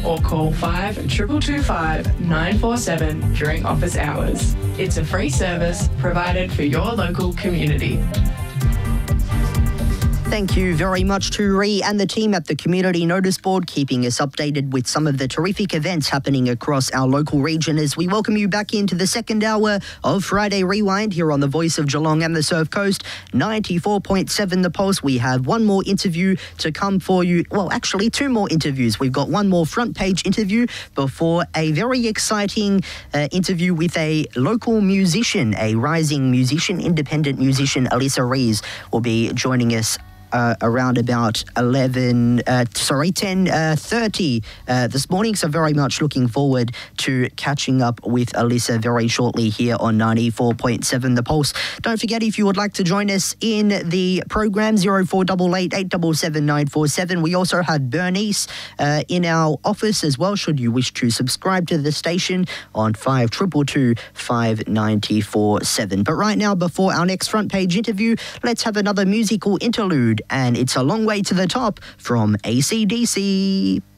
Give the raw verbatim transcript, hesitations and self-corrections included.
or call five two two five nine four seven during office hours. It's a free service provided for your local community. Thank you very much to Ree and the team at the Community Notice Board, keeping us updated with some of the terrific events happening across our local region as we welcome you back into the second hour of Friday Rewind here on the Voice of Geelong and the Surf Coast, ninety-four point seven The Pulse. We have one more interview to come for you. Well, actually, two more interviews. We've got one more front page interview before a very exciting uh, interview with a local musician, a rising musician, independent musician. Alyssa Rees will be joining us Uh, around about eleven, uh, sorry, ten thirty uh, this morning. So very much looking forward to catching up with Alyssa very shortly here on ninety-four point seven The Pulse. Don't forget, if you would like to join us in the program, zero four eight eight, eight seven seven, nine four seven. We also have Bernice uh, in our office as well, should you wish to subscribe to the station on five two two two, five nine four seven. But right now, before our next front page interview, let's have another musical interlude. And it's A Long Way to the Top from A C D C.